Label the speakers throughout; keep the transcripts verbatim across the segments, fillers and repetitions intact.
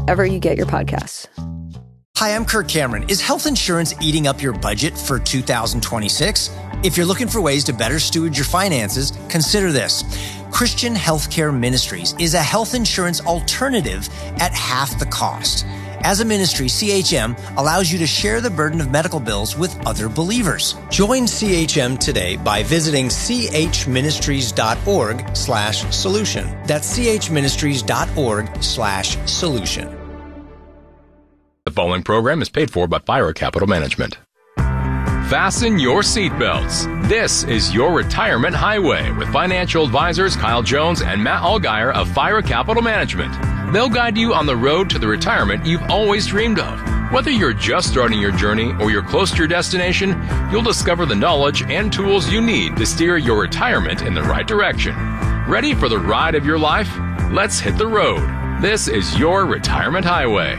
Speaker 1: wherever you get your podcasts.
Speaker 2: Hi, I'm Kirk Cameron. Is health insurance eating up your budget for two thousand twenty-six? If you're looking for ways to better steward your finances, consider this. Christian Healthcare Ministries is a health insurance alternative at half the cost. As a ministry, C H M allows you to share the burden of medical bills with other believers. Join C H M today by visiting chministries.org slash solution. That's chministries.org slash solution.
Speaker 3: The following program is paid for by Fira Capital Management. Fasten your seatbelts. This is your Retirement Highway with financial advisors Kyle Jones and Matt Allgaier of Fira Capital Management. They'll guide you on the road to the retirement you've always dreamed of. Whether you're just starting your journey or you're close to your destination, you'll discover the knowledge and tools you need to steer your retirement in the right direction. Ready for the ride of your life? Let's hit the road. This is your Retirement Highway.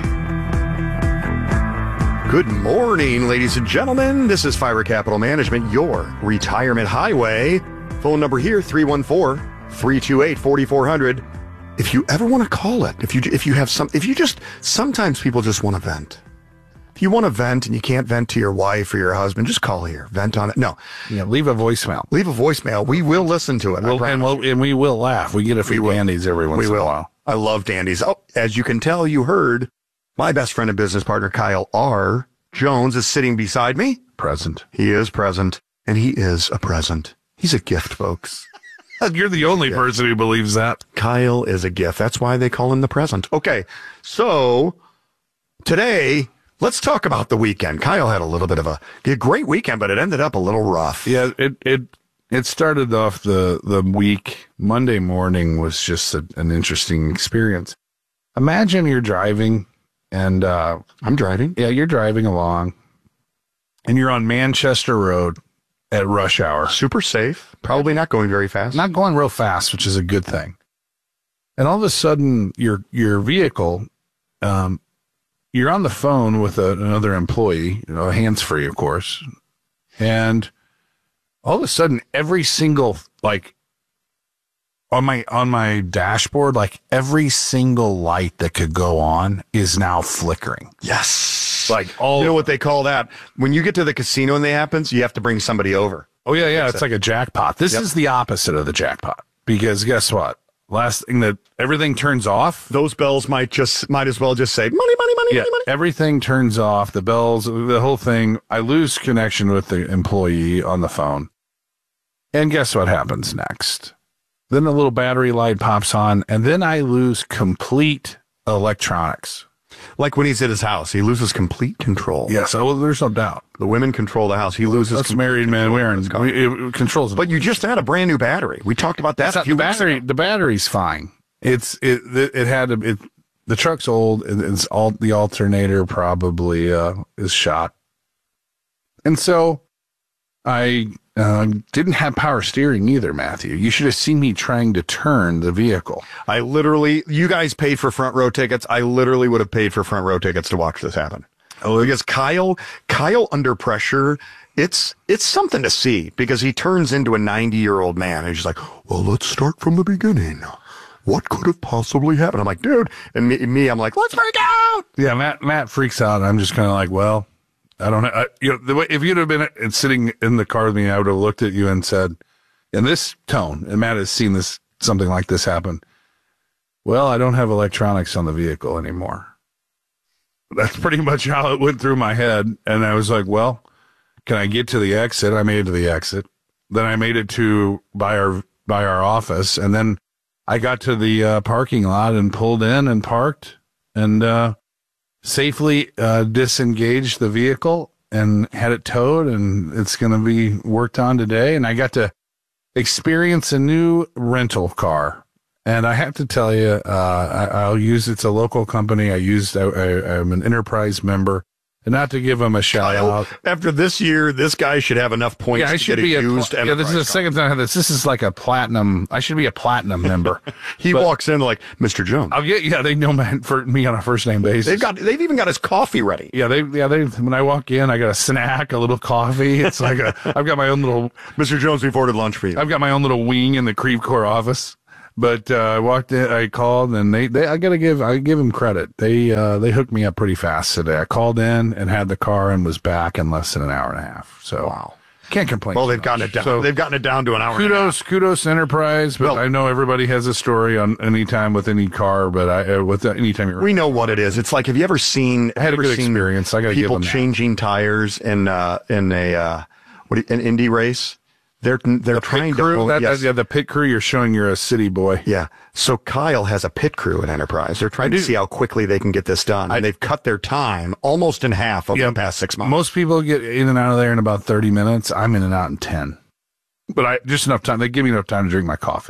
Speaker 4: Good morning, ladies and gentlemen. This is Fira Capital Management, your Retirement Highway. Phone number here, three one four, three two eight, four four zero zero. If you ever want to call it, if you if you have some, if you just, sometimes people just want to vent. If you want to vent and you can't vent to your wife or your husband, just call here. Vent on it. No.
Speaker 5: Yeah, leave a voicemail.
Speaker 4: Leave a voicemail. We will listen to it.
Speaker 5: We'll, and, we'll, and we will laugh. We get a few dandies every once
Speaker 4: we
Speaker 5: in
Speaker 4: will.
Speaker 5: a while.
Speaker 4: I love dandies. Oh, as you can tell, you heard, my best friend and business partner, Kyle R. Jones, is sitting beside me.
Speaker 5: Present.
Speaker 4: He is present, and he is a present. He's a gift, folks.
Speaker 5: You're the only yeah. person who believes that.
Speaker 4: Kyle is a gift. That's why they call him the present. Okay, so today, let's talk about the weekend. Kyle had a little bit of a, a great weekend, but it ended up a little rough.
Speaker 5: Yeah, it it it started off the, the week. Monday morning was just a, an interesting experience. Imagine you're driving, and uh,
Speaker 4: I'm driving.
Speaker 5: Yeah, you're driving along, and you're on Manchester Road at rush hour.
Speaker 4: Super safe. Probably not going very fast.
Speaker 5: Not going real fast, which is a good thing. And all of a sudden, your your vehicle, um, you're on the phone with a, another employee, you know, hands-free, of course. And all of a sudden, every single, like, on my on my dashboard, like, every single light that could go on is now flickering.
Speaker 4: Yes.
Speaker 5: Like, all.
Speaker 4: You know what they call that? When you get to the casino and that happens, you have to bring somebody over.
Speaker 5: Oh, yeah, yeah. It's like a jackpot. This
Speaker 4: Yep.
Speaker 5: is the opposite of the jackpot. Because guess what? Last thing that everything turns off.
Speaker 4: Those bells might just might as well just say money, money, money,
Speaker 5: Yeah,
Speaker 4: money, money.
Speaker 5: everything turns off. The bells, the whole thing. I lose connection with the employee on the phone. And guess what happens next? Then the little battery light pops on, and then I lose complete electronics.
Speaker 4: Like when he's at his house, he loses complete control.
Speaker 5: Yes, oh, well, there's no doubt.
Speaker 4: The women control the house. He loses.
Speaker 5: Us married men, we aren't. We, it controls.
Speaker 4: But you just had a brand new battery. We talked about that.
Speaker 5: Not, the battery, the battery's fine. It's it. It had to. It, the truck's old. It's all the alternator probably uh, is shot, and so I uh, didn't have power steering either, Matthew. You should have seen me trying to turn the vehicle.
Speaker 4: I literally, you guys paid for front row tickets. I literally would have paid for front row tickets to watch this happen. Oh, because Kyle, Kyle under pressure, it's it's something to see because he turns into a ninety-year-old man. And he's just like, well, let's start from the beginning. What could have possibly happened? I'm like, dude. And me, me I'm like, let's freak out.
Speaker 5: Yeah, Matt Matt freaks out. I'm just kind of like, well, I don't know. I, you know, the way, if you'd have been sitting in the car with me, I would have looked at you and said, in this tone, and Matt has seen this, something like this happen. Well, I don't have electronics on the vehicle anymore. That's pretty much how it went through my head. And I was like, well, can I get to the exit? I made it to the exit. Then I made it to by our, by our office. And then I got to the uh, parking lot and pulled in and parked and, uh, safely uh, disengaged the vehicle and had it towed, and it's going to be worked on today. And I got to experience a new rental car. And I have to tell you, uh, I, I'll use, it's a local company. I used, I, I, I'm an enterprise member. And not to give him a shout
Speaker 4: Kyle,
Speaker 5: out.
Speaker 4: After this year, this guy should have enough points
Speaker 5: yeah, I
Speaker 4: to
Speaker 5: should
Speaker 4: get
Speaker 5: be
Speaker 4: a
Speaker 5: a,
Speaker 4: used
Speaker 5: Yeah, this is the
Speaker 4: car.
Speaker 5: second time I have this. This is like a platinum. I should be a platinum member.
Speaker 4: He
Speaker 5: but,
Speaker 4: walks in like, Mister Jones.
Speaker 5: Oh, yeah, yeah, they know me, for me on a first name basis.
Speaker 4: They've got, they've even got his coffee ready.
Speaker 5: Yeah, they, yeah, they, when I walk in, I got a snack, a little coffee. It's like a, I've got my own little,
Speaker 4: Mister Jones, we've ordered lunch for you.
Speaker 5: I've got my own little wing in the Creve Corps office. But uh, I walked in, I called, and they, they I gotta give I give them credit. They uh, they hooked me up pretty fast today. I called in and had the car and was back in less than an hour and a half. So
Speaker 4: wow,
Speaker 5: can't complain.
Speaker 4: Well, they've gotten it down. So, they've gotten it down to an hour.
Speaker 5: Kudos, kudos to Enterprise. But well, I know everybody has a story on any time with any car. But I uh, with any time you're
Speaker 4: we know what it is. It's like, have you ever seen?
Speaker 5: I had a good
Speaker 4: seen
Speaker 5: experience. I got to give them
Speaker 4: people changing
Speaker 5: that.
Speaker 4: tires in uh, in a uh, what an Indy race. They're they're
Speaker 5: the
Speaker 4: trying
Speaker 5: pit crew,
Speaker 4: to pull,
Speaker 5: that,
Speaker 4: yes.
Speaker 5: yeah, the pit crew. You're showing you're a city boy.
Speaker 4: Yeah. So Kyle has a pit crew in Enterprise. They're trying to see how quickly they can get this done,
Speaker 5: I,
Speaker 4: and they've cut their time almost in half over
Speaker 5: yeah,
Speaker 4: the past six months.
Speaker 5: Most people get in and out of there in about thirty minutes. I'm in and out in ten, but I just enough time. They give me enough time to drink my coffee.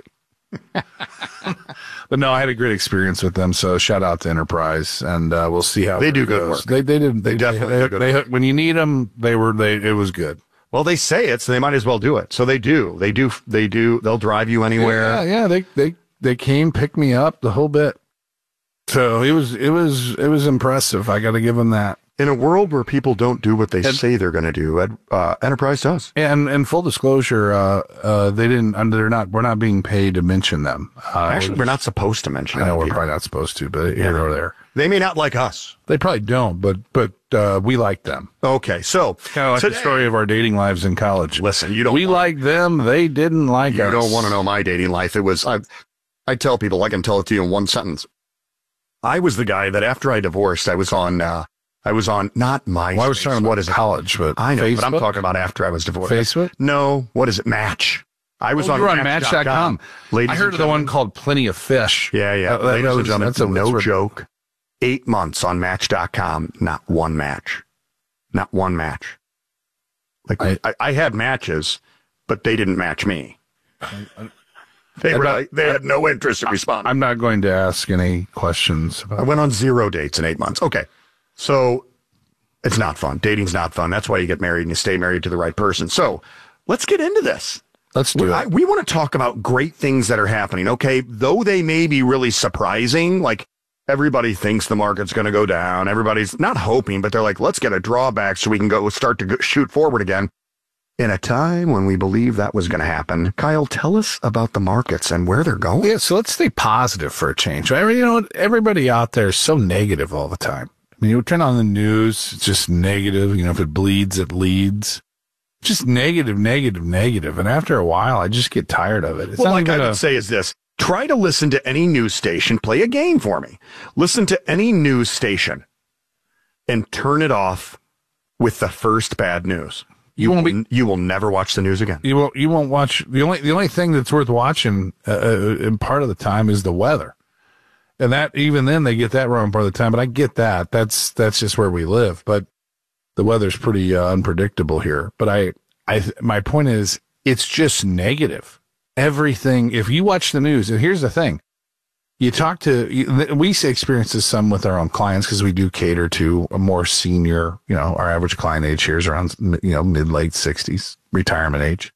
Speaker 5: But no, I had a great experience with them. So shout out to Enterprise, and uh, we'll see how
Speaker 4: they do
Speaker 5: goes.
Speaker 4: good work.
Speaker 5: They they did. They,
Speaker 4: they definitely
Speaker 5: they,
Speaker 4: do good
Speaker 5: they,
Speaker 4: work.
Speaker 5: They, when you need them, they were they. It was good.
Speaker 4: Well, they say it, so they might as well do it. So they do. They do. They do. They'll drive you anywhere.
Speaker 5: Yeah, yeah. They they they came, picked me up, the whole bit. So it was it was it was impressive. I got to give them that.
Speaker 4: In a world where people don't do what they
Speaker 5: and,
Speaker 4: say they're going to do, uh, Enterprise does.
Speaker 5: And and full disclosure, uh, uh, they didn't. They're not. We're not being paid to mention them. Uh,
Speaker 4: Actually, we're not supposed to mention.
Speaker 5: I know
Speaker 4: that
Speaker 5: we're
Speaker 4: either.
Speaker 5: probably not supposed to, but
Speaker 4: yeah.
Speaker 5: here or there.
Speaker 4: They may not like us.
Speaker 5: They probably don't, but but uh, we like them.
Speaker 4: Okay, so
Speaker 5: kind of like
Speaker 4: today,
Speaker 5: the story of our dating lives in college.
Speaker 4: Listen, you don't.
Speaker 5: We like them. They didn't like
Speaker 4: you
Speaker 5: us.
Speaker 4: You don't want to know my dating life. It was. I. I tell people I can tell it to you in one sentence. I was the guy that after I divorced, I was on. Uh, I was on not my.
Speaker 5: Well, I was talking about
Speaker 4: what is
Speaker 5: college, but
Speaker 4: I know.
Speaker 5: Facebook?
Speaker 4: But I'm talking about after I was divorced.
Speaker 5: Facebook?
Speaker 4: No. What is it? Match. I was
Speaker 5: oh,
Speaker 4: on,
Speaker 5: you were on
Speaker 4: Match dot com.
Speaker 5: Ladies I heard of the one called Plenty of Fish.
Speaker 4: Yeah, yeah.
Speaker 5: Uh, that, that was,
Speaker 4: that's a no joke. Eight months on Match dot com, not one match, not one match. Like I, I, I had matches, but they didn't match me. They were. Not, they had no interest in responding.
Speaker 5: I'm not going to ask any questions. About
Speaker 4: I went on zero dates in eight months. Okay, so it's not fun. Dating's not fun. That's why you get married and you stay married to the right person. So let's get into this.
Speaker 5: Let's do
Speaker 4: we,
Speaker 5: it.
Speaker 4: I, we want to talk about great things that are happening. Okay, though they may be really surprising, like. Everybody thinks the market's going to go down. Everybody's not hoping, but they're like, let's get a drawback so we can go start to go, shoot forward again. In a time when we believe that was going to happen, Kyle, tell us about the markets and where they're going.
Speaker 5: Yeah, so let's stay positive for a change. You know, everybody out there is so negative all the time. I mean, you turn on the news, it's just negative. You know, if it bleeds, it leads. Just negative, negative, negative. And after a while, I just get tired of it. It's
Speaker 4: well,
Speaker 5: not
Speaker 4: like I would
Speaker 5: a,
Speaker 4: say is this. Try to listen to any news station. Play a game for me. Listen to any news station and turn it off with the first bad news. You, you won't be, you will never watch the news again.
Speaker 5: You won't, you won't watch. The only, the only thing that's worth watching uh, in part of the time is the weather. And that, even then they get that wrong part of the time, but I get that. That's, that's just where we live. But the weather's pretty uh, unpredictable here. But I, I, my point is it's just negative. Everything, if you watch the news, and here's the thing, you talk to, we experience this some with our own clients because we do cater to a more senior, you know, our average client age here is around, you know, mid, late sixties, retirement age.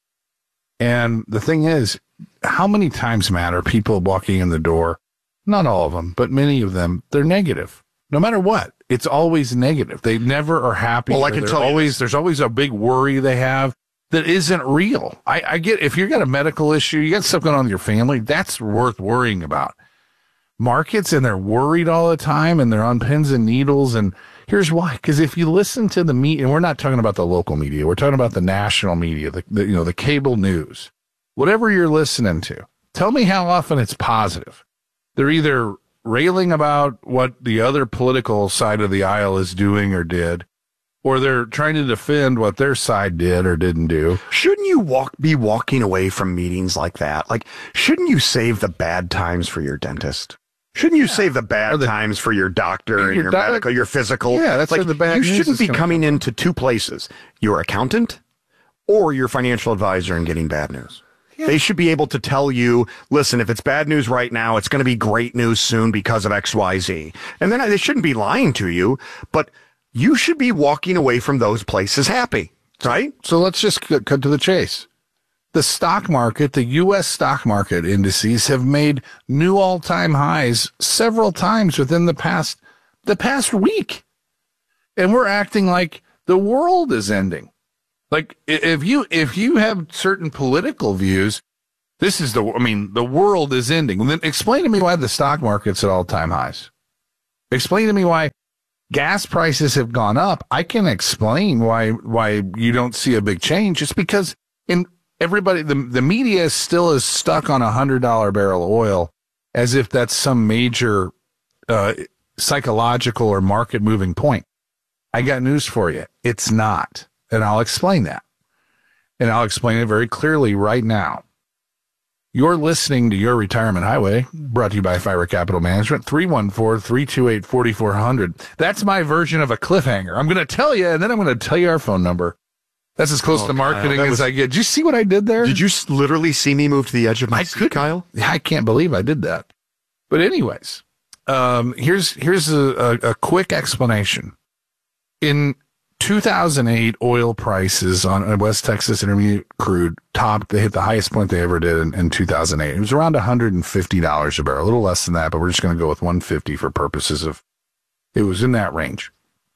Speaker 5: And the thing is, how many times, Matt, are people walking in the door? Not all of them, but many of them, they're negative. No matter what, it's always negative. They never are happy.
Speaker 4: Well, I can tell
Speaker 5: always,
Speaker 4: you.
Speaker 5: There's always a big worry they have that isn't real. I, I get, if you've got a medical issue, you got stuff going on with your family, that's worth worrying about. Markets, and they're worried all the time, and they're on pins and needles, and here's why. Because if you listen to the media, and we're not talking about the local media, we're talking about the national media, the, the you know, the cable news, whatever you're listening to, tell me how often it's positive. They're either railing about what the other political side of the aisle is doing or did, or they're trying to defend what their side did or didn't do.
Speaker 4: Shouldn't you walk be walking away from meetings like that? Like, shouldn't you save the bad times for your dentist? Shouldn't you yeah. save the bad the, times for your doctor and your, your doc- medical, your physical?
Speaker 5: Yeah, that's
Speaker 4: like
Speaker 5: the bad
Speaker 4: you
Speaker 5: news
Speaker 4: shouldn't be
Speaker 5: coming
Speaker 4: coming into two places: your accountant or your financial advisor, and getting bad news. Yeah. They should be able to tell you, listen, if it's bad news right now, it's going to be great news soon because of X, Y, Z. And then they shouldn't be lying to you, but you should be walking away from those places happy, right?
Speaker 5: So let's just cut to the chase. The stock market, the U S stock market indices have made new all-time highs several times within the past, the past week. And we're acting like the world is ending. Like if you, if you have certain political views, This is the, I mean, the world is ending. Then explain to me why the stock market's at all-time highs. Explain to me why gas prices have gone up. I can explain why why you don't see a big change. It's because in everybody, the, the media still is stuck on a one hundred dollar barrel of oil as if that's some major uh, psychological or market-moving point. I got news for you. It's not. And I'll explain that. And I'll explain it very clearly right now. You're listening to Your Retirement Highway, brought to you by Fira Capital Management, three one four, three two eight, four four zero zero. That's my version of a cliffhanger. I'm going to tell you, and then I'm going to tell you our phone number. That's as close oh, to marketing Kyle, as was, I get. Did you see what I did there?
Speaker 4: Did you literally see me move to the edge of my
Speaker 5: I
Speaker 4: seat,
Speaker 5: could,
Speaker 4: Kyle?
Speaker 5: I can't believe I did that. But anyways, um, here's here's a, a, a quick explanation. In two thousand eight, oil prices on West Texas Intermediate crude topped. They hit the highest point they ever did in, in two thousand eight. It was around one hundred fifty dollars a barrel, a little less than that, but we're just going to go with one hundred fifty for purposes of, it was in that range.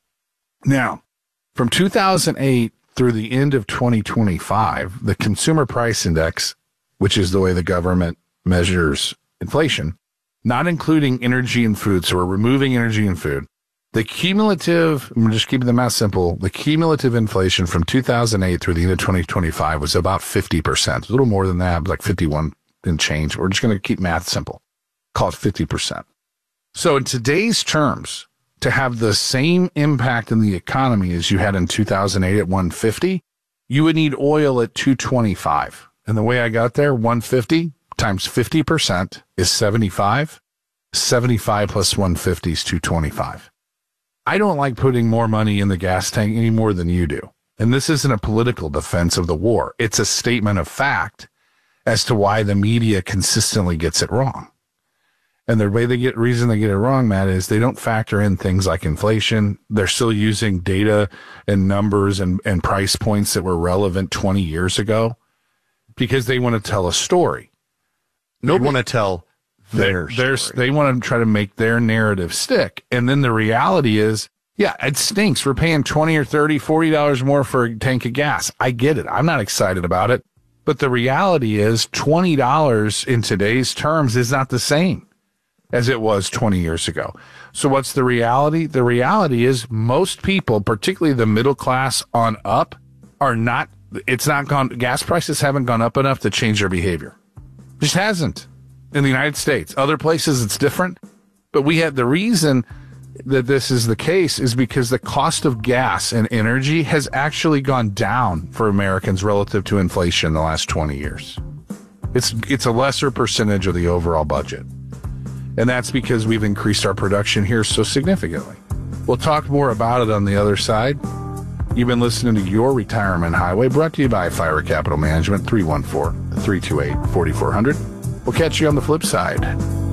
Speaker 5: Now, from two thousand eight through the end of twenty twenty-five, the Consumer Price Index, which is the way the government measures inflation, not including energy and food, so we're removing energy and food, the cumulative, I'm just keeping the math simple, the cumulative inflation from two thousand eight through the end of twenty twenty-five was about fifty percent. A little more than that, like fifty-one and change. We're just going to keep math simple. Call it fifty percent. So in today's terms, to have the same impact in the economy as you had in two thousand eight at one hundred fifty, you would need oil at two hundred twenty-five. And the way I got there, one hundred fifty times fifty percent is seventy-five. seventy-five plus one hundred fifty is two hundred twenty-five. I don't like putting more money in the gas tank any more than you do. And this isn't a political defense of the war. It's a statement of fact as to why the media consistently gets it wrong. And the way they get, reason they get it wrong, Matt, is they don't factor in things like inflation. They're still using data and numbers and, and price points that were relevant twenty years ago because they want to tell a story.
Speaker 4: Nobody want to tell Their
Speaker 5: They're, they want to try to make their narrative stick. And then the reality is, yeah, it stinks. We're paying twenty or thirty, forty dollars more for a tank of gas. I get it. I'm not excited about it. But the reality is twenty dollars in today's terms is not the same as it was twenty years ago. So what's the reality? The reality is most people, particularly the middle class on up, are not, it's not gone, gas prices haven't gone up enough to change their behavior. It just hasn't. In the United States. Other places it's different, but we have the reason that this is the case is because the cost of gas and energy has actually gone down for Americans relative to inflation in the last twenty years. It's it's a lesser percentage of the overall budget. And that's because we've increased our production here so significantly. We'll talk more about it on the other side. You've been listening to Your Retirement Highway, brought to you by Fira Capital Management, three one four, three two eight, four four zero zero. We'll catch you on the flip side.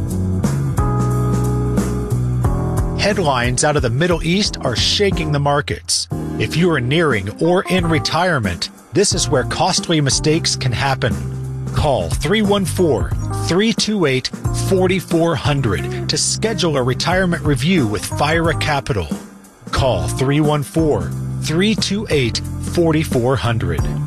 Speaker 1: Headlines out of the Middle East are shaking the markets. If you are nearing or in retirement, this is where costly mistakes can happen. Call three one four, three two eight, four four zero zero to schedule a retirement review with Fira Capital. Call three one four, three two eight, four four zero zero.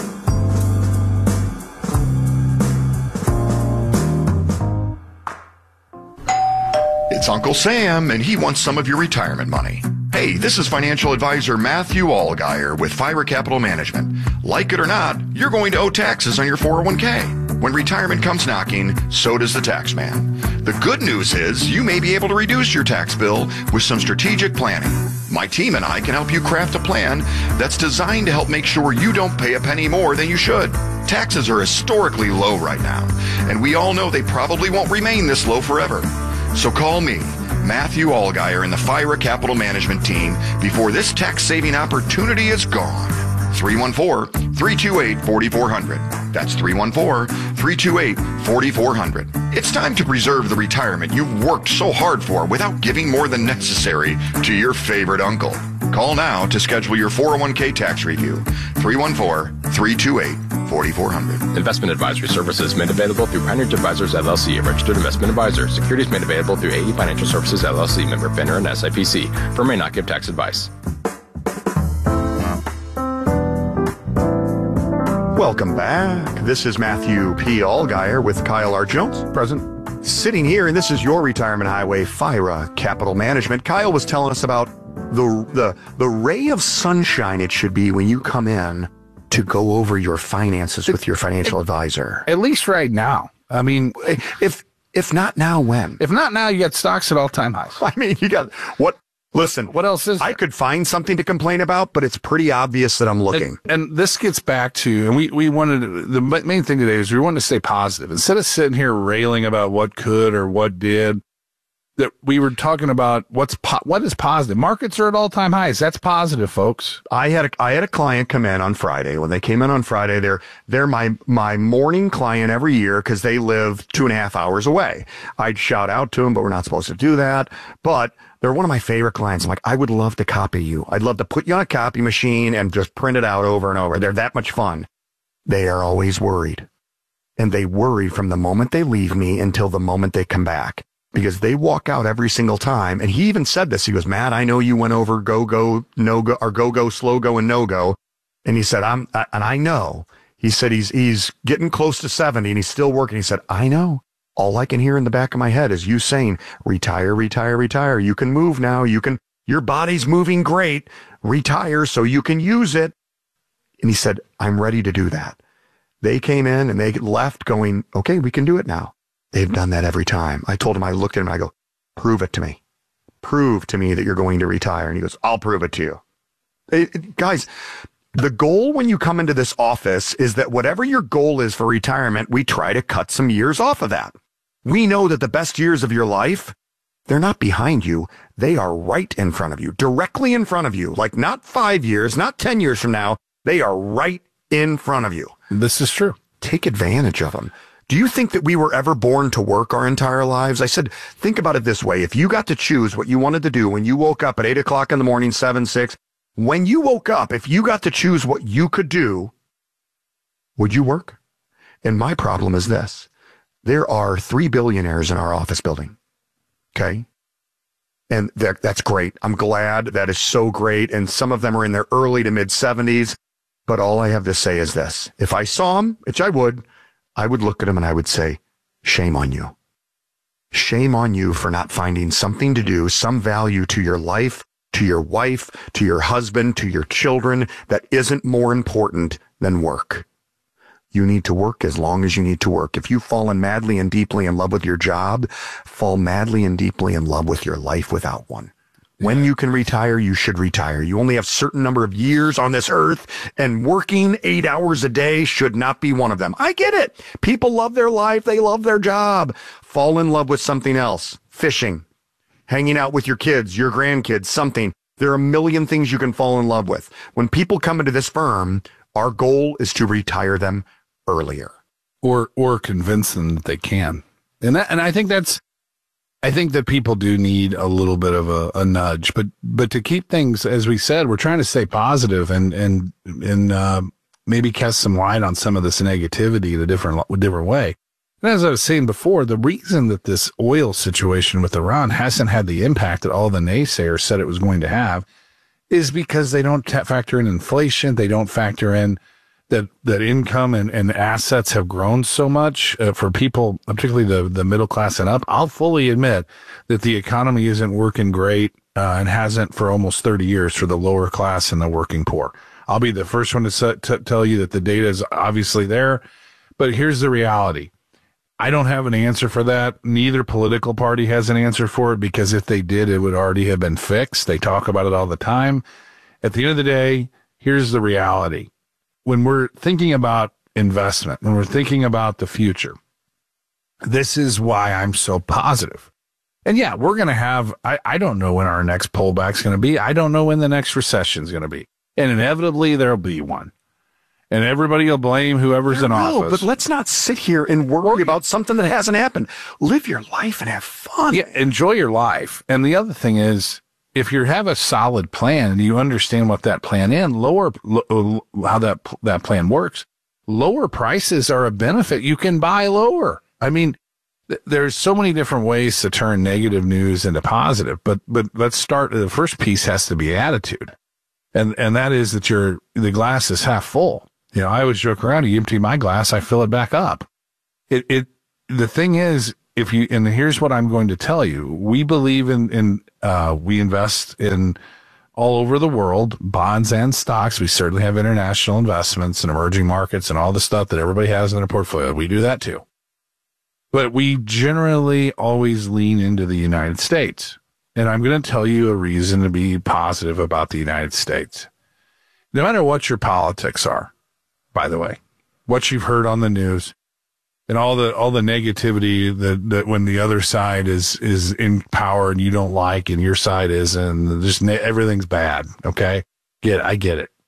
Speaker 6: It's Uncle Sam, and he wants some of your retirement money. Hey, this is financial advisor Matthew Allgaier with Fira Capital Management. Like it or not, you're going to owe taxes on your four oh one k. When retirement comes knocking, so does the tax man. The good news is you may be able to reduce your tax bill with some strategic planning. My team and I can help you craft a plan that's designed to help make sure you don't pay a penny more than you should. Taxes are historically low right now, and we all know they probably won't remain this low forever. So call me, Matthew Allgaier, and the Fira Capital Management team before this tax-saving opportunity is gone. three one four, three two eight, four four zero zero. That's three one four, three two eight, four four zero zero. It's time to preserve the retirement you've worked so hard for without giving more than necessary to your favorite uncle. Call now to schedule your four oh one k tax review. three one four, three two eight, four four zero zero.
Speaker 3: Investment advisory services made available through Pioneer Advisors, L L C, a registered investment advisor. Securities made available through A E Financial Services, L L C, member FINRA and S I P C. Firm may not give tax advice.
Speaker 4: Welcome back. This is Matthew P. Allgaier with Kyle R. Jones.
Speaker 5: Present.
Speaker 4: Sitting here, and this is your Retirement Highway, FIRA Capital Management. Kyle was telling us about the, the, the ray of sunshine it should be when you come in to go over your finances with your financial advisor.
Speaker 5: At least right now. I mean,
Speaker 4: if if not now, when?
Speaker 5: If not now, you got stocks at all-time highs.
Speaker 4: I mean, you got what? Listen,
Speaker 5: what else is there?
Speaker 4: I could find something to complain about, but it's pretty obvious that I'm looking.
Speaker 5: And, and this gets back to, and we, we wanted, the main thing today is we wanted to stay positive. Instead of sitting here railing about what could or what did, that we were talking about what's po- what is positive. Markets are at all-time highs. That's positive, folks.
Speaker 4: I had a, I had a client come in on Friday. When they came in on Friday, they're they're my my morning client every year because they live two and a half hours away. I'd shout out to them, but we're not supposed to do that. But they're one of my favorite clients. I'm like, I would love to copy you. I'd love to put you on a copy machine and just print it out over and over. They're that much fun. They are always worried. And they worry from the moment they leave me until the moment they come back. Because they walk out every single time. And he even said this. He goes, Matt, I know you went over go, go, no go, or go, go, slow go, and no go. And he said, I'm, I, and I know. He said, he's, he's getting close to seventy and he's still working. He said, I know. All I can hear in the back of my head is you saying, retire, retire, retire. You can move now. You can, your body's moving great. Retire so you can use it. And he said, I'm ready to do that. They came in and they left going, okay, we can do it now. They've done that every time. I told him, I looked at him and I go, prove it to me. Prove to me that you're going to retire. And he goes, I'll prove it to you. It, it, guys, the goal when you come into this office is that whatever your goal is for retirement, we try to cut some years off of that. We know that the best years of your life, they're not behind you. They are right in front of you, directly in front of you. Like not five years, not ten years from now. They are right in front of you.
Speaker 5: This is true.
Speaker 4: Take advantage of them. Do you think that we were ever born to work our entire lives? I said, think about it this way. If you got to choose what you wanted to do when you woke up at eight o'clock in the morning, seven, six, when you woke up, if you got to choose what you could do, would you work? And my problem is this. There are three billionaires in our office building. Okay. And that, that's great. I'm glad. That is so great. And some of them are in their early to mid seventies. But all I have to say is this. If I saw them, which I would, I would look at him and I would say, shame on you. Shame on you for not finding something to do, some value to your life, to your wife, to your husband, to your children that isn't more important than work. You need to work as long as you need to work. If you've fallen madly and deeply in love with your job, fall madly and deeply in love with your life without one. When you can retire, you should retire. You only have a certain number of years on this earth, and working eight hours a day should not be one of them. I get it. People love their life. They love their job. Fall in love with something else. Fishing, hanging out with your kids, your grandkids, something. There are a million things you can fall in love with. When people come into this firm, our goal is to retire them earlier.
Speaker 5: Or, or convince them that they can. And that, and I think that's, I think that people do need a little bit of a, a nudge, but, but to keep things, as we said, we're trying to stay positive and, and, and, uh, maybe cast some light on some of this negativity in a different, different way. And as I was saying before, the reason that this oil situation with Iran hasn't had the impact that all the naysayers said it was going to have is because they don't t- factor in inflation. They don't factor in that, that income and, and assets have grown so much uh, for people, particularly the, the middle class and up. I'll fully admit that the economy isn't working great uh, and hasn't for almost thirty years for the lower class and the working poor. I'll be the first one to set, t- tell you that the data is obviously there, but here's the reality. I don't have an answer for that. Neither political party has an answer for it, because if they did, it would already have been fixed. They talk about it all the time. At the end of the day, here's the reality. When we're thinking about investment, when we're thinking about the future, this is why I'm so positive. And yeah, we're going to have, I, I don't know when our next pullback's going to be. I don't know when the next recession's going to be. And inevitably there'll be one. And everybody will blame whoever's in
Speaker 4: No,
Speaker 5: office.
Speaker 4: but let's not sit here and worry about something that hasn't happened. Live your life and have fun.
Speaker 5: Yeah, enjoy your life. And the other thing is, if you have a solid plan and you understand what that plan is, lower lo, how that that plan works, lower prices are a benefit. You can buy lower. I mean, th- there's so many different ways to turn negative news into positive. But but let's start. The first piece has to be attitude, and and that is that your the glass is half full. You know, I always joke around, you empty my glass, I fill it back up. It, it, the thing is, if you, and here's what I'm going to tell you, we believe in, in, uh, we invest in all over the world, bonds and stocks. We certainly have international investments and emerging markets and all the stuff that everybody has in their portfolio. We do that too. But we generally always lean into the United States. And I'm going to tell you a reason to be positive about the United States. No matter what your politics are, by the way, what you've heard on the news, and all the all the negativity that, that when the other side is is in power and you don't like, and your side isn't, and just everything's bad. Okay, get it, I get it.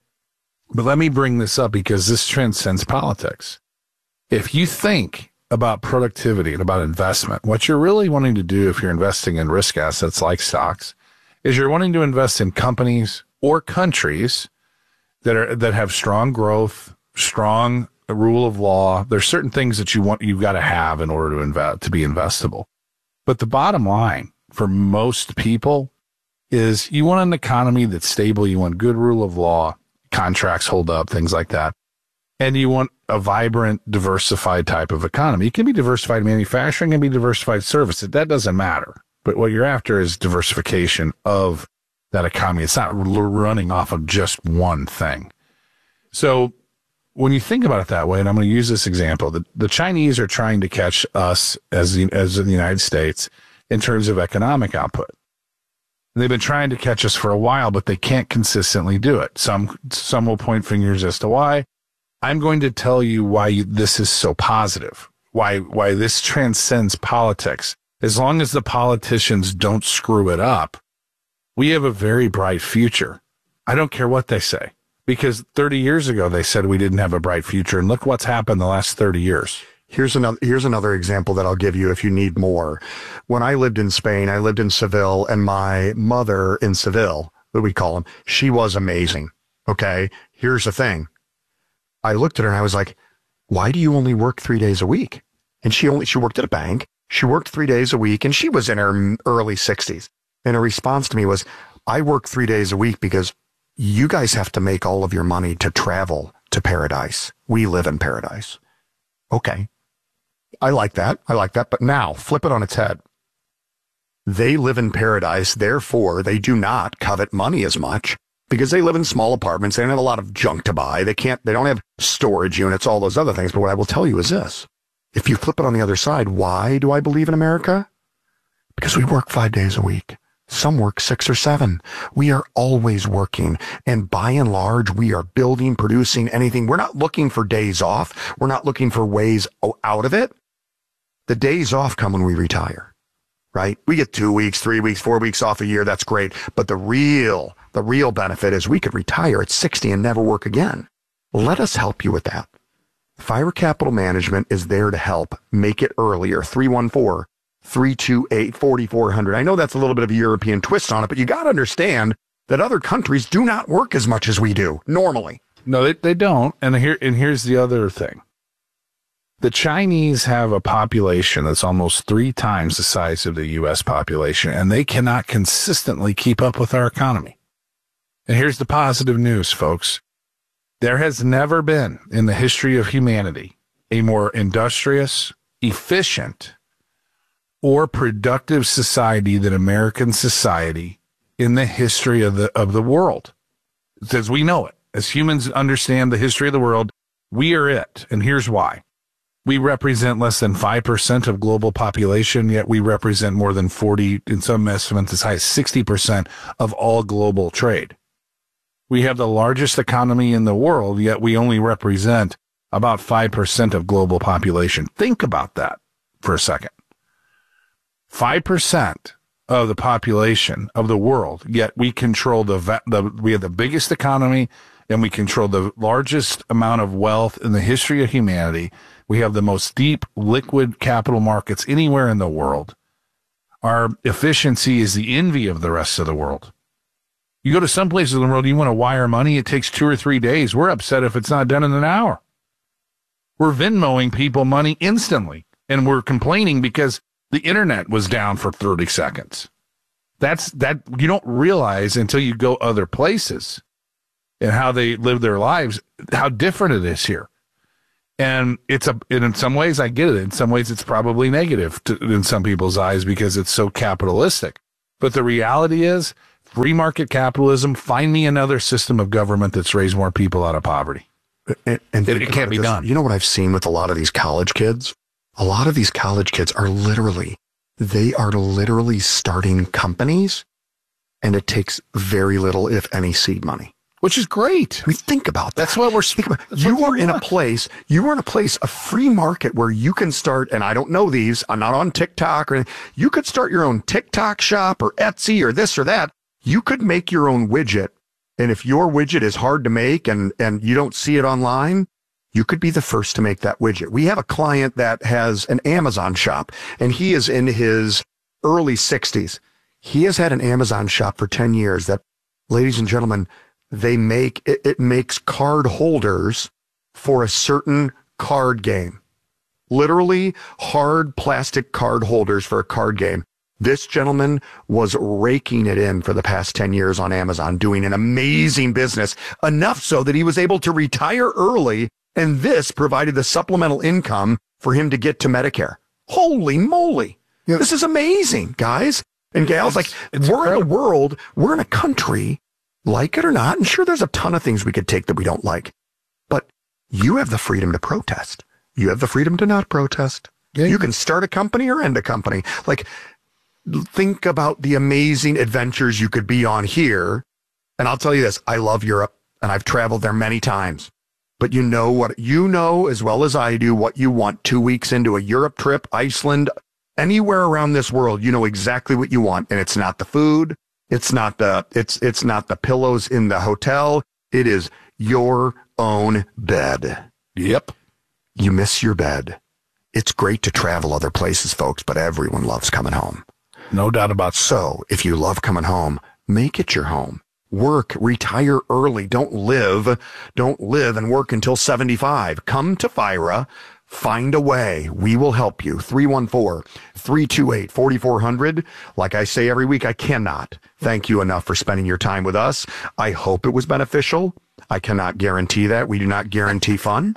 Speaker 5: But let me bring this up because this transcends politics. If you think about productivity and about investment, what you're really wanting to do if you're investing in risk assets like stocks is you're wanting to invest in companies or countries that are that have strong growth, strong rule of law. There's certain things that you want, you've got to have in order to invest, to be investable. But the bottom line for most people is you want an economy that's stable. You want good rule of law, contracts hold up, things like that. And you want a vibrant, diversified type of economy. It can be diversified manufacturing, it can be diversified services. That doesn't matter. But what you're after is diversification of that economy. It's not r- running off of just one thing. So when you think about it that way, and I'm going to use this example, the, the Chinese are trying to catch us as the, as the United States in terms of economic output. They've been trying to catch us for a while, but they can't consistently do it. Some, some will point fingers as to why. I'm going to tell you why you, this is so positive, why, why this transcends politics. As long as the politicians don't screw it up, we have a very bright future. I don't care what they say. Because thirty years ago, they said we didn't have a bright future. And look what's happened the last thirty years.
Speaker 4: Here's another, here's another example that I'll give you if you need more. When I lived in Spain, I lived in Seville, and my mother in Seville, what we call them, she was amazing. Okay. Here's the thing. I looked at her and I was like, why do you only work three days a week? And she only, she worked at a bank. She worked three days a week and she was in her early sixties. And her response to me was, I work three days a week because you guys have to make all of your money to travel to paradise. We live in paradise. Okay. I like that. I like that. But now flip it on its head. They live in paradise. Therefore, they do not covet money as much because they live in small apartments. They don't have a lot of junk to buy. They can't, they don't have storage units, all those other things. But what I will tell you is this. If you flip it on the other side, why do I believe in America? Because we work five days a week. Some work six or seven. We are always working. And by and large, we are building, producing anything. We're not looking for days off. We're not looking for ways out of it. The days off come when we retire, right? We get two weeks, three weeks, four weeks off a year. That's great. But the real, the real benefit is we could retire at sixty and never work again. Let us help you with that. Fire Capital Management is there to help make it earlier. three one four, three two eight, four four zero zero. I know that's a little bit of a European twist on it, but you got to understand that other countries do not work as much as we do normally.
Speaker 5: No, they, they don't. And here, and here's the other thing. The Chinese have a population that's almost three times the size of the U S population, and they cannot consistently keep up with our economy. And here's the positive news, folks. There has never been in the history of humanity a more industrious, efficient, or productive society than American society in the history of the of the world. As we know it, as humans understand the history of the world, we are it. And here's why. We represent less than five percent of global population, yet we represent more than forty, in some estimates as high as sixty percent of all global trade. We have the largest economy in the world, yet we only represent about five percent of global population. Think about that for a second. five percent of the population of the world, yet we control the, the, we have the biggest economy and we control the largest amount of wealth in the history of humanity. We have the most deep liquid capital markets anywhere in the world. Our efficiency is the envy of the rest of the world. You go to some places in the world, you want to wire money, it takes two or three days. We're upset if it's not done in an hour. We're Venmoing people money instantly, and we're complaining because the internet was down for thirty seconds. That's that you don't realize until you go other places. and how they live their lives, how different it is here. And it's a, and in some ways I get it. In some ways it's probably negative to, in some people's eyes because it's so capitalistic. But the reality is free market capitalism, find me another system of government that's raised more people out of poverty.
Speaker 4: And, and
Speaker 5: it, it can't be
Speaker 4: this.
Speaker 5: done.
Speaker 4: You know what I've seen with a lot of these college kids? A lot of these college kids are literally, they are literally starting companies, and it takes very little, if any, seed money.
Speaker 5: Which is great.
Speaker 4: I mean, think about that.
Speaker 5: That's what we're speaking about.
Speaker 4: You are in a place, you are in a place, a free market where you can start, and I don't know these, I'm not on TikTok, or anything. You could start your own TikTok shop or Etsy or this or that. You could make your own widget. And if your widget is hard to make and, and you don't see it online, you could be the first to make that widget. We have a client that has an Amazon shop, and he is in his early sixties. He has had an Amazon shop for ten years that, ladies and gentlemen, they make, it, it makes card holders for a certain card game. Literally hard plastic card holders for a card game. This gentleman was raking it in for the past ten years on Amazon, doing an amazing business, enough so that he was able to retire early, and this provided the supplemental income for him to get to Medicare. Holy moly. Yeah. This is amazing, guys and gals. Like,
Speaker 5: it's
Speaker 4: we're
Speaker 5: incredible.
Speaker 4: in a world, we're in a country, like it or not, and sure, there's a ton of things we could take that we don't like, but you have the freedom to protest. You have the freedom to not protest. Yeah. You can start a company or end a company. Like, think about the amazing adventures you could be on here. And I'll tell you this, I love Europe, and I've traveled there many times. But you know what, you know as well as I do what you want two weeks into a Europe trip, Iceland, anywhere around this world. You know exactly what you want, and it's not the food. It's not the, it's, it's not the pillows in the hotel. It is your own bed.
Speaker 5: Yep.
Speaker 4: You miss your bed. It's great to travel other places, folks, but everyone loves coming home.
Speaker 5: No doubt about it.
Speaker 4: So if you love coming home, make it your home. Work, retire early. Don't live, don't live and work until seventy-five. Come to FIRA. Find a way. We will help you. three one four, three two eight, four four zero zero. Like I say every week, I cannot thank you enough for spending your time with us. I hope it was beneficial. I cannot guarantee that. We do not guarantee fun.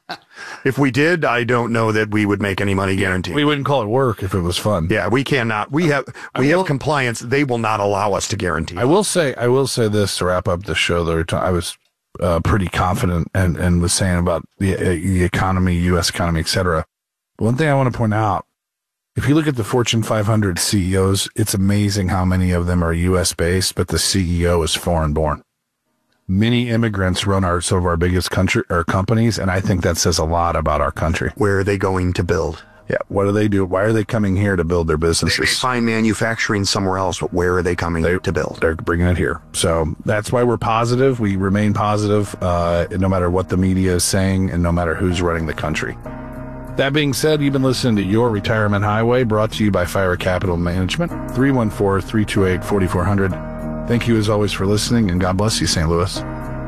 Speaker 4: If we did, I don't know that we would make any money guaranteed.
Speaker 5: We wouldn't call it work if it was fun.
Speaker 4: Yeah, we cannot. We have we will, have compliance. They will not allow us to guarantee.
Speaker 5: I will say I will say this to wrap up the show. There, I was uh, pretty confident and and was saying about the uh, the economy, U S economy, et cetera. One thing I want to point out: if you look at the Fortune five hundred C E Os, it's amazing how many of them are U S based, but the C E O is foreign born. Many immigrants run our some of our biggest country or companies, and I think that says a lot about our country.
Speaker 4: Where are they going to build?
Speaker 5: Yeah, what do they do? Why are they coming here to build their
Speaker 4: They
Speaker 5: businesses?
Speaker 4: find manufacturing somewhere else, but where are they coming
Speaker 5: They-
Speaker 4: to build?
Speaker 5: They're bringing it here. So that's why we're positive. We remain positive, uh, no matter what the media is saying and no matter who's running the country. That being said, you've been listening to Your Retirement Highway, brought to you by FIRA Capital Management, three one four, three two eight, four four zero zero. Thank you as always for listening, and God bless you, Saint Louis.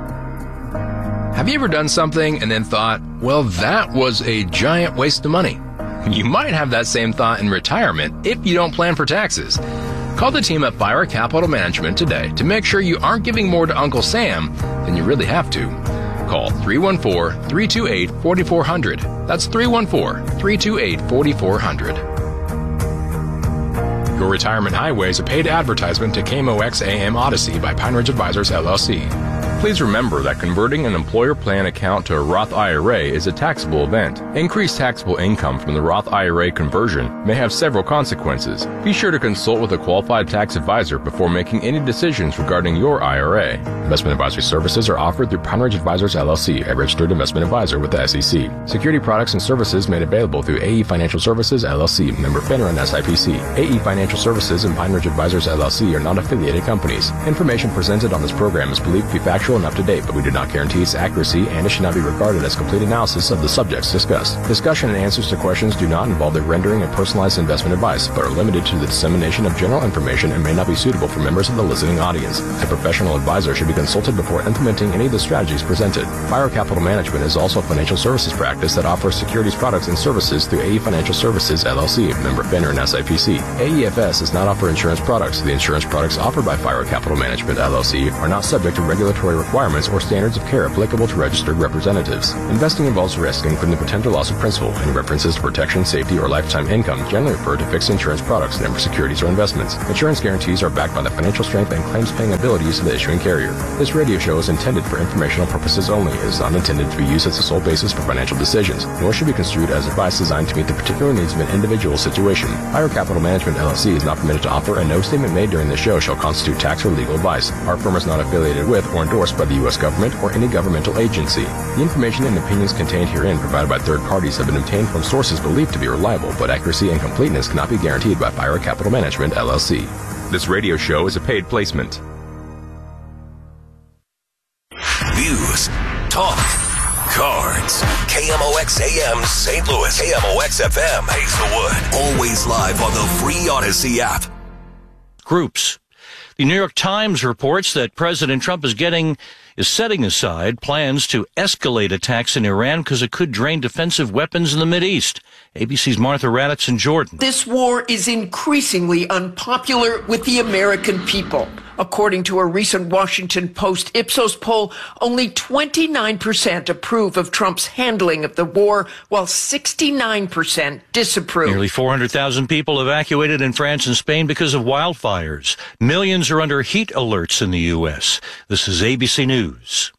Speaker 3: Have you ever done something and then thought, well, that was a giant waste of money? You might have that same thought in retirement if you don't plan for taxes. Call the team at FIRA Capital Management today to make sure you aren't giving more to Uncle Sam than you really have to. Call three one four, three two eight, four four zero zero. That's three one four, three two eight, four four zero zero. Your Retirement Highway is a paid advertisement to K M O X A M Odyssey by Pine Ridge Advisors, L L C. Please remember that converting an employer plan account to a Roth I R A is a taxable event. Increased taxable income from the Roth I R A conversion may have several consequences. Be sure to consult with a qualified tax advisor before making any decisions regarding your I R A. Investment advisory services are offered through Pine Ridge Advisors, L L C, a registered investment advisor with the S E C. Security products and services made available through A E Financial Services, L L C, member FINRA and S I P C. A E Financial Services and Pine Ridge Advisors, L L C are not affiliated companies. Information presented on this program is believed to be factual and up to date, but we do not guarantee its accuracy, and it should not be regarded as complete analysis of the subjects discussed. Discussion and answers to questions do not involve the rendering of personalized investment advice, but are limited to the dissemination of general information and may not be suitable for members of the listening audience. A professional advisor should be consulted before implementing any of the strategies presented. FIRA Capital Management is also a financial services practice that offers securities products and services through A E Financial Services, L L C, member FINRA and S I P C. A E F S does not offer insurance products. The insurance products offered by FIRA Capital Management, L L C, are not subject to regulatory requirements or standards of care applicable to registered representatives. Investing involves risk, including the potential loss of principal, and references to protection, safety, or lifetime income generally refer to fixed insurance products, never securities or investments. Insurance guarantees are backed by the financial strength and claims-paying abilities of the issuing carrier. This radio show is intended for informational purposes only. It is not intended to be used as the sole basis for financial decisions, nor should be construed as advice designed to meet the particular needs of an individual situation. Fire Capital Management, L L C is not permitted to offer, and no statement made during this show shall constitute tax or legal advice. Our firm is not affiliated with or endorsed by the U S government or any governmental agency. The information and opinions contained herein provided by third parties have been obtained from sources believed to be reliable, but accuracy and completeness cannot be guaranteed by Fire Capital Management, L L C. This radio show is a paid placement.
Speaker 7: News, talk, cards. K M O X A M Saint Louis, K M O X F M Hazelwood. Always live on the free Odyssey app.
Speaker 8: Groups. The New York Times reports that President Trump is getting is setting aside plans to escalate attacks in Iran because it could drain defensive weapons in the Mideast. A B C's Martha Raddatz in Jordan.
Speaker 9: This war is increasingly unpopular with the American people. According to a recent Washington Post Ipsos poll, only twenty-nine percent approve of Trump's handling of the war, while sixty-nine percent disapprove.
Speaker 8: Nearly four hundred thousand people evacuated in France and Spain because of wildfires. Millions are under heat alerts in the U S. This is A B C News.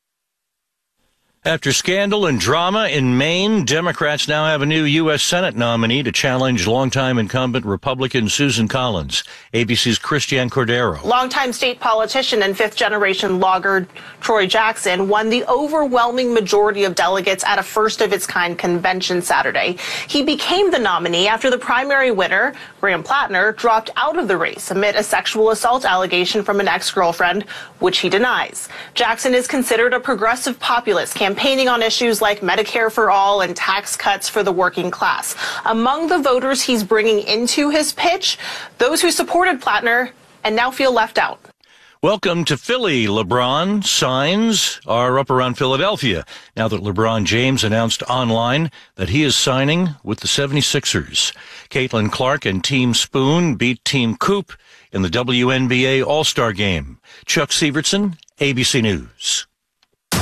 Speaker 8: After scandal and drama in Maine, Democrats now have a new U S Senate nominee to challenge longtime incumbent Republican Susan Collins. A B C's Christiane Cordero.
Speaker 10: Longtime state politician and fifth-generation logger Troy Jackson won the overwhelming majority of delegates at a first-of-its-kind convention Saturday. He became the nominee after the primary winner, Graham Plattner, dropped out of the race amid a sexual assault allegation from an ex-girlfriend, which he denies. Jackson is considered a progressive populist, campaigning on issues like Medicare for all and tax cuts for the working class. Among the voters he's bringing into his pitch, those who supported Plattner and now feel left out.
Speaker 8: Welcome to Philly. LeBron signs are up around Philadelphia now that LeBron James announced online that he is signing with the seventy-sixers. Caitlin Clark and Team Spoon beat Team Coop in the W N B A All-Star Game. Chuck Sievertson, A B C News.